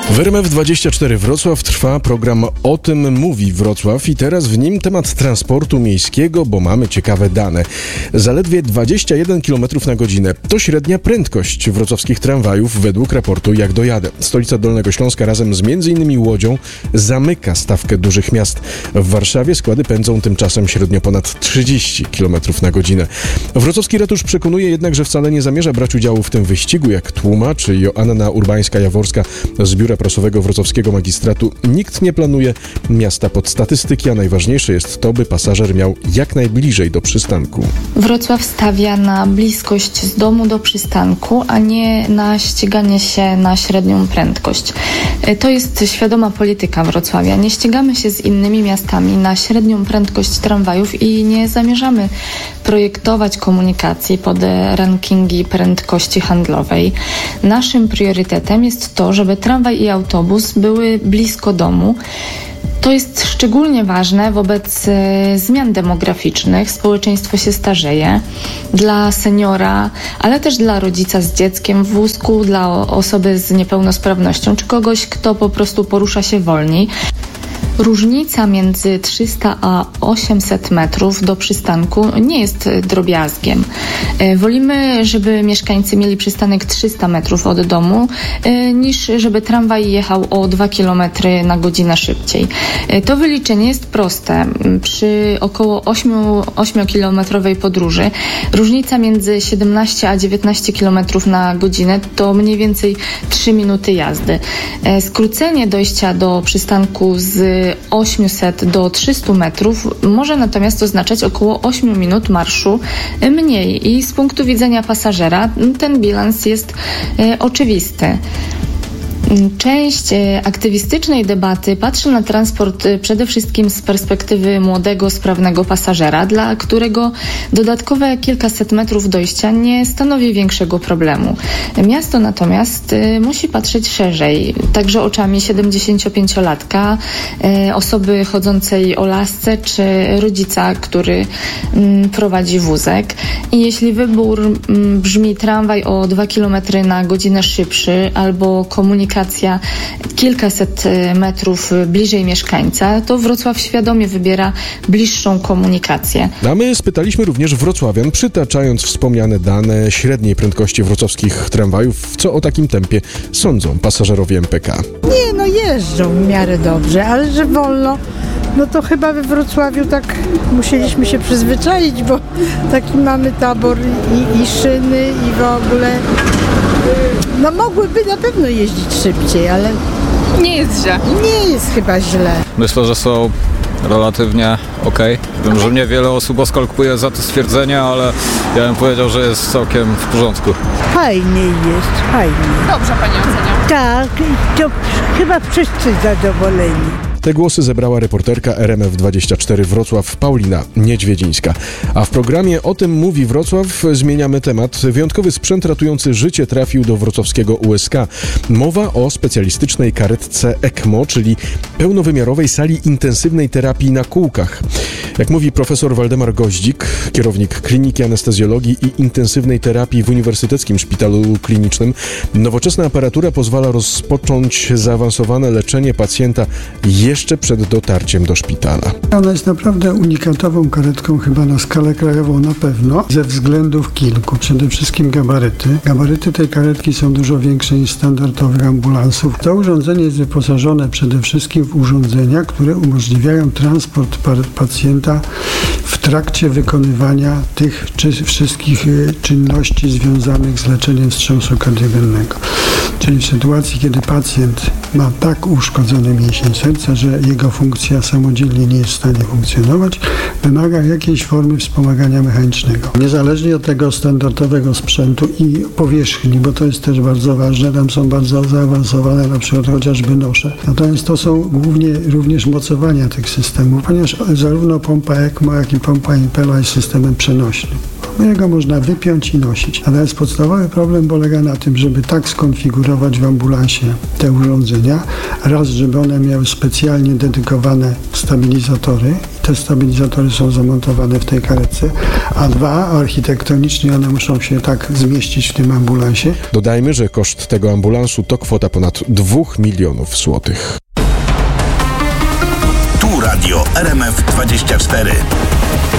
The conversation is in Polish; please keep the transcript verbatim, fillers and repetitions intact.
W R M F dwadzieścia cztery Wrocław trwa program O tym mówi Wrocław i teraz w nim temat transportu miejskiego, bo mamy ciekawe dane. Zaledwie dwadzieścia jeden kilometrów na godzinę to średnia prędkość wrocławskich tramwajów według raportu Jak dojadę. Stolica Dolnego Śląska razem z między innymi Łodzią zamyka stawkę dużych miast. W Warszawie składy pędzą tymczasem średnio ponad trzydzieści kilometrów na godzinę. Wrocławski ratusz przekonuje jednak, że wcale nie zamierza brać udziału w tym wyścigu, jak tłumaczy Joanna Urbańska-Jaworska z Biura Prasowego Wrocławskiego Magistratu. Nikt nie planuje miasta pod statystyki, a najważniejsze jest to, by pasażer miał jak najbliżej do przystanku. Wrocław stawia na bliskość z domu do przystanku, a nie na ściganie się na średnią prędkość. To jest świadoma polityka Wrocławia. Nie ścigamy się z innymi miastami na średnią prędkość tramwajów i nie zamierzamy projektować komunikacji pod rankingi prędkości handlowej. Naszym priorytetem jest to, żeby tramwaj i autobus były blisko domu. To jest szczególnie ważne wobec e, zmian demograficznych. Społeczeństwo się starzeje. Dla seniora, ale też dla rodzica z dzieckiem w wózku, dla o, osoby z niepełnosprawnością, czy kogoś, kto po prostu porusza się wolniej. Różnica między trzysta a osiemset metrów do przystanku nie jest drobiazgiem. Wolimy, żeby mieszkańcy mieli przystanek trzysta metrów od domu, niż żeby tramwaj jechał o dwa kilometry na godzinę szybciej. To wyliczenie jest proste. Przy około ośmiokilometrowej podróży różnica między siedemnaście a dziewiętnaście kilometrów na godzinę to mniej więcej trzy minuty jazdy. Skrócenie dojścia do przystanku z osiemset do trzystu metrów może natomiast oznaczać około osiem minut marszu mniej i z punktu widzenia pasażera ten bilans jest e, oczywisty. Część aktywistycznej debaty patrzy na transport przede wszystkim z perspektywy młodego, sprawnego pasażera, dla którego dodatkowe kilkaset metrów dojścia nie stanowi większego problemu. Miasto natomiast musi patrzeć szerzej, także oczami siedemdziesięciopięciolatka, osoby chodzącej o lasce czy rodzica, który prowadzi wózek. I jeśli wybór brzmi tramwaj o dwa kilometry na godzinę szybszy albo komunikacja kilkaset metrów bliżej mieszkańca, to Wrocław świadomie wybiera bliższą komunikację. A my spytaliśmy również wrocławian, przytaczając wspomniane dane średniej prędkości wrocławskich tramwajów, co o takim tempie sądzą pasażerowie M P K. Nie, no jeżdżą w miarę dobrze, ale że wolno, no to chyba we Wrocławiu tak musieliśmy się przyzwyczaić, bo taki mamy tabor i, i szyny i w ogóle... No mogłyby na pewno jeździć szybciej, ale... Nie jest źle. Nie jest chyba źle. Myślę, że są relatywnie okej. Okay. Wiem, że niewiele osób oskalkuje za to stwierdzenie, ale ja bym powiedział, że jest całkiem w porządku. Fajnie jest, fajnie. Dobrze pani ocenia. Tak, to chyba wszyscy zadowoleni. Te głosy zebrała reporterka R M F dwadzieścia cztery Wrocław Paulina Niedźwiedzińska. A w programie O tym mówi Wrocław zmieniamy temat. Wyjątkowy sprzęt ratujący życie trafił do wrocławskiego U S K. Mowa o specjalistycznej karetce ECMO, czyli pełnowymiarowej sali intensywnej terapii na kółkach. Jak mówi profesor Waldemar Goździk, kierownik Kliniki Anestezjologii i Intensywnej Terapii w Uniwersyteckim Szpitalu Klinicznym, nowoczesna aparatura pozwala rozpocząć zaawansowane leczenie pacjenta jeszcze przed dotarciem do szpitala. Ona jest naprawdę unikatową karetką, chyba na skalę krajową na pewno, ze względów kilku. Przede wszystkim gabaryty. Gabaryty tej karetki są dużo większe niż standardowych ambulansów. To urządzenie jest wyposażone przede wszystkim w urządzenia, które umożliwiają transport pacjenta w trakcie wykonywania tych czy wszystkich czynności związanych z leczeniem wstrząsu kardiogennego. Czyli w sytuacji, kiedy pacjent ma tak uszkodzony mięsień serca, że jego funkcja samodzielnie nie jest w stanie funkcjonować, wymaga jakiejś formy wspomagania mechanicznego. Niezależnie od tego standardowego sprzętu i powierzchni, bo to jest też bardzo ważne, tam są bardzo zaawansowane, na przykład chociażby nosze. Natomiast to są głównie również mocowania tych systemów, ponieważ zarówno pompa ECMO, jak i pompa Impella jest systemem przenośnym. Jego można wypiąć i nosić. Natomiast podstawowy problem polega na tym, żeby tak skonfigurować w ambulansie te urządzenia, raz, żeby one miały specjalnie dedykowane stabilizatory, te stabilizatory są zamontowane w tej karetce, a dwa, architektonicznie one muszą się tak zmieścić w tym ambulansie. Dodajmy, że koszt tego ambulansu to kwota ponad dwóch milionów złotych. Tu Radio R M F dwadzieścia cztery.